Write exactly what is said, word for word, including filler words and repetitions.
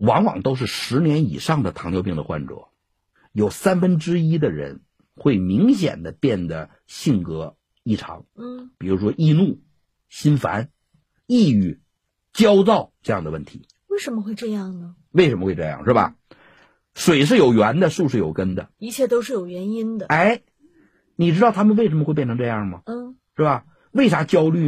往往都是十年以上的糖尿病的患者，有三分之一的人会明显的变得性格异常， 嗯， 比如说易怒、心烦、抑郁、焦躁这样的问题。 为什么会这样呢？ 为什么会这样，是吧？水是有源的，树是有根的， 一切都是有原因的。 哎，你知道他们为什么会变成这样吗？ 嗯， 是吧？为啥焦虑